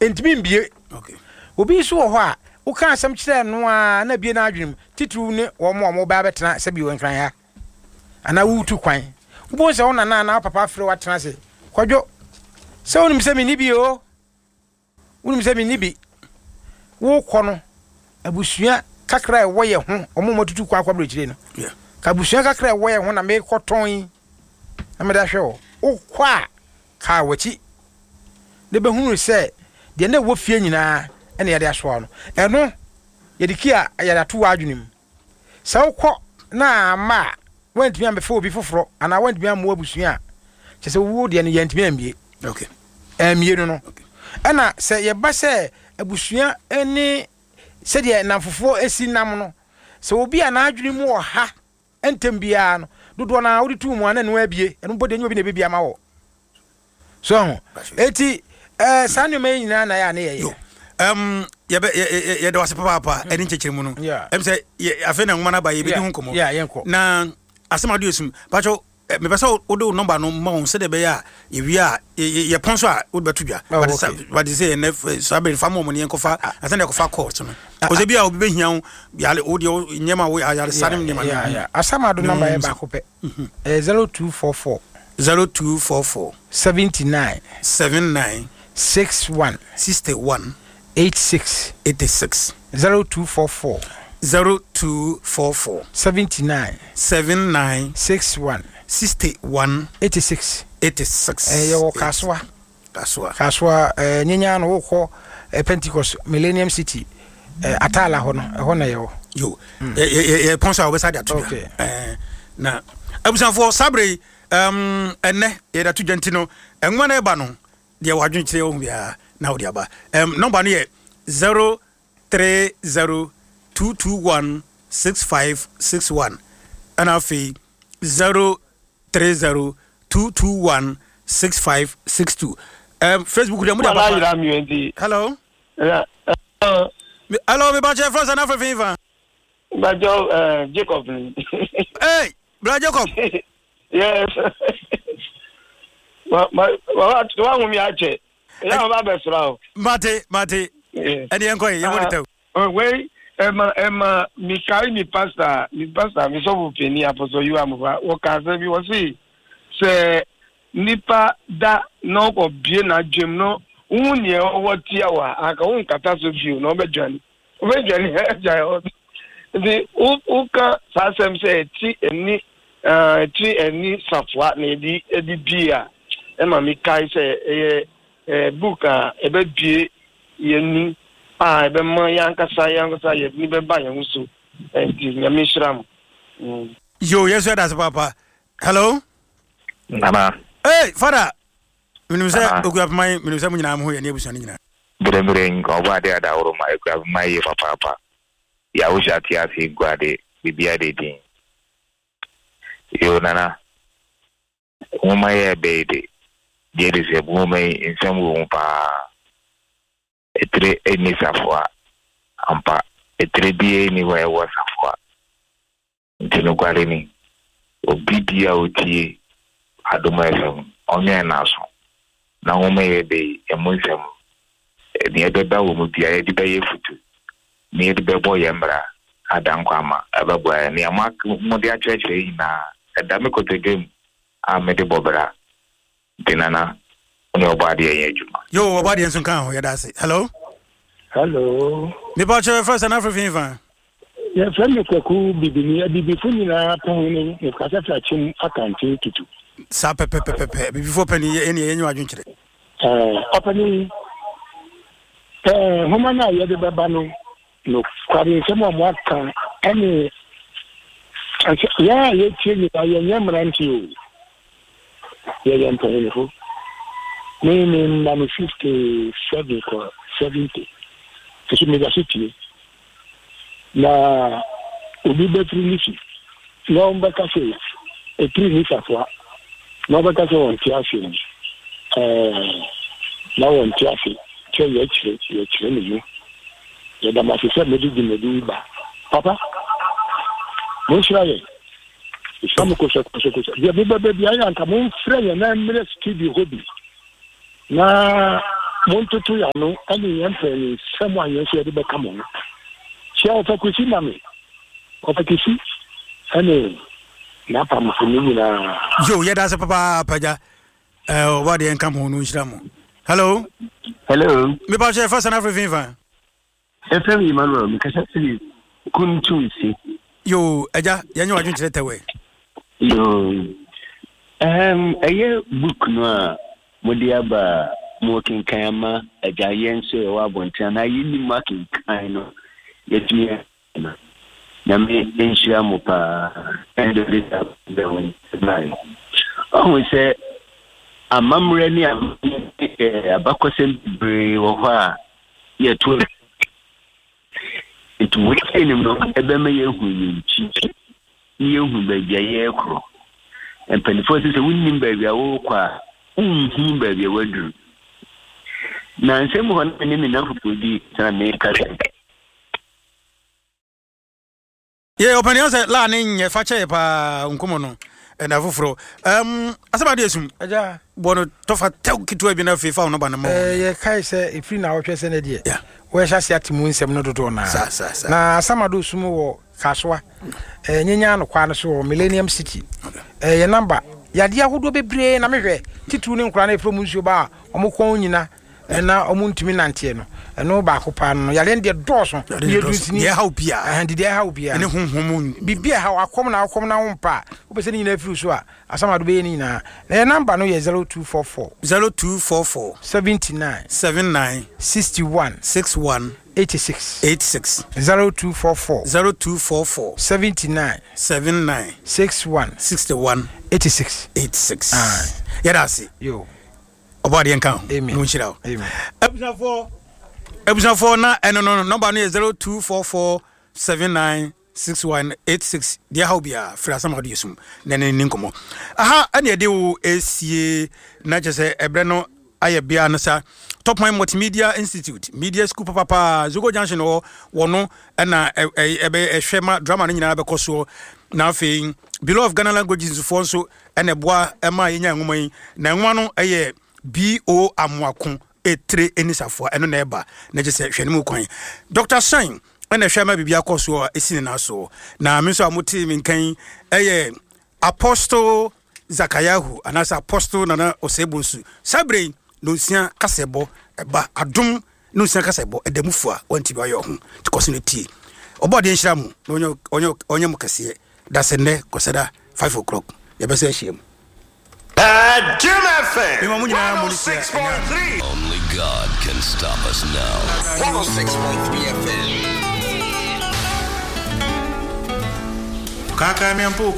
entimi mbie okay obi so wo ho a wo kan asem kire no a na bie na adwenem titru ne wo mo ba betena se bi wo nkran ha ana wo tu kwan wo se wo na papa afre wa tena se kwadwo se wonim se mi ni bi o wonim se mi ni bi wo kɔ no abusua kakra e wo ye ho omo matutu kwa kwabro kire no yeah ka abusua kakra e wo ye ho na me kɔtɔn na me da hwe wo kwa ka wachi de be hunu se de na wo fie nyina ene ye de aso no eno ye dikia ye da to adwenem se wo kɔ na ma wantimi ambe fo obi foforo ana wantimi amu abusua che se wo de ne ye ntimi ambie okay ambie no ana se ye ba se abusua eni se de na fofo esi nam no se obi ana adwenemu wo ha entem bia no dodo na wo tu mu ana no abie eno bode nyi obi na bebia ma wo so eti sanu me nyina na ya na ye ye de wase papa eni chechiremu no say afa na ngoma na ba ye bi hu komo na asemadu esum pacho me pesa wo do number no ma won se de be ya ye wi a ye ponso a wo betu dwa but say nf sabe fa mo ne enkofa asa na enkofa court no o se bia obi be hia ya wo de nyema wo ya sanem nyema ya asamadu number e ba ko pe 0244 79 61 86 0244 79 61 86 yo kaswa nyenya no wo Pentecost Millennium City atala ho na yo ye ponsa we side atu na abusan for sabre enne ye da tudwenti no enwa na eba no de wadwen kire wo bia na wo de aba number no ye 03022166561 and afi 03022166562 Facebook de mu da papa hello hello me ba che France and Africa Bajo Jacob hey bra Jacob yes ma tu mi ache ya ba be sra mate eni enko ye mo de we Emma mi carry mi pastor mi so bu peni apostle you am wo ka se bi wo si se nipa da no ko bie na dwem no unye wo tia wa aka un kata so bi no be dwani ja yo the uka sasem se ti eni safwa na edi bia Emma mi kai se buka ebe bie yeni ebe mo yankasa ye ni be ba yan so nyame shram yo yes that's papa hello mama hey father minnu se okuap mai minnu se munyina mo ye ne ebusu nyina bere ngo ba de ada woro mai okuap mai ye papa ya wo shati afi guade bibia de din yo nana o mai e be de de se bu mai nsam wo pa etre eni safwa ampa etre bie ni wa wa safwa ntino kwale ni obibia otie adoma efem onye na so na homa ye be emonsem ni ebeba wo mu bia ye de be ye futu ni ye de be boy embra adankwa ma ababwa ni amak mo de achechire na edame kotegem a me de bobra dinana oni obadi ye juma yo obadi ensun kan ho ya da se hello me ba che first and African ya fami kwaku bibi funi na pon ni ka sa chim akanti tutu sa pepe before penny eni enyu adwunkire opani homa na ye de baba no kwari semo mo aka ani ya ye chini ya nyamranti o ye mponi ho ni na 57 ko 70 c'est me city na obi betri nisi na on baka se e tri ni safwa na baka se on tiafi na on tiafi che ye chire ni yo ya da ma se me di ba papa mo shiraye isamu ko se ya bebe bi aya nka mo frɛ ya na mre studio hobby na montoto ya no ane yɛmfɛ ne sɛm a yɛn so yɛde bɛka mo no hyia ɔfakosi ma me ɔfakosi ane n'apamfo no nyinaa yo yɛda sɛ papa pagya wɔde yɛnka mo no nhyira mo hello mepa kyɛ fa sana afrɛfin fa ɛfɛm Emmanuel mekasa sɛ kuntu si yo agya yɛnyɛ wadwen kyerɛ tɛwɛ yo ɛyɛ book no a mode aba mo kenkan ama agya yɛn so ɛwɔ abɔnten na yɛni ma kenkan no yɛtumi na me nhyira mo paa ɛndɛ de bɛwɔ bɛn ɔho sɛ amammerɛ ne abakɔsɛm bebree wɔ hɔ a yɛto nti wɔkyɛnim no ɛbɛma yɛhu yɛnkyi yɛhu baabi a yɛrekɔ mpanimfoɔ sɛ wonnim baabi a wokɔ a wonhu baabi a waduru na nsɛm hɔ no ne namfofoɔ di sana meka sɛ yɛ ɔpani sɛ la ne nyɛ fa kyɛ paa nkɔmɔ no ɛna foforɔ asɛm ade asum agya bɔno tɔfa tɛw ketewa bi na afei fa wo no ba no ma yɛkae sɛ ɛfiri na wɔtwɛ sɛ no deɛ wɔyɛhyɛ ase ate mu nsɛm no dodoɔ na asɛmado sum wɔ kasoa nyenya no kwa no so wɔ Millennium City yɛ namba yadeɛ ahodoɔ bebree na mehwɛ tituru ne nkora na ɛfrɛ mu nsuo ba a ɔmo kɔn nyina ɛna ɔmo ntumi nanteɛ no ɛno baako paa no yare deɛ dɔɔso yɛdusini yɛ haw bia deɛ haw bia ne honhom bibia ha akɔm na wo mpa wopɛ sɛ ne nyina firi so a asamado bɛyɛ ne nyinaa na yɛ namba no yɛ 0244 79 61 86 0244 79 61 86 yɛda se yo ɔbɔde yɛnka ho no nhyira wo abusuafoɔ na ɛno no number no yɛ 0244 79 6186 deɛ haw bia frɛ asɛm a wode yɛsum na ne nkɔmmɔ aha ɛne ɛde wo ɛsie na kyɛ sɛ ɛberɛ no ayɛ bia no sa Top Point Multimedia Institute Media School papa Zogo Junction wɔ no ɛna ɛhwɛ ma drama no nyinaa bɛkɔ soɔ na afei Below of Ghana Languages foɔ nso ɛna ɛboa ɛma yɛnya nwoma yi na nwoma no ɛyɛ B.O. Amoako etre enisafoɔ ɛno na ɛba na gye sɛ hwɛ ne mu kwan Dr. Shine ɛna hwɛ ma bibia kɔ so ɛsi ne naso na me nso amote me nkan ɛyɛ Apostle Zakayahu anasa Apostle Nana Osebonsu sabre no sia kasebo ɛba adom no sia kasebo ɛdamufu a wanti ba yɛ ho tikɔso no tie ɔbɔde nhyira mu na onye mu kɛseɛ da sɛ nnɛ kɔsɛda 5 o'clock yɛbɛsɛ ahyia mu Jim FM 106.3. Only God can stop us now. 106.3 FM. Kaka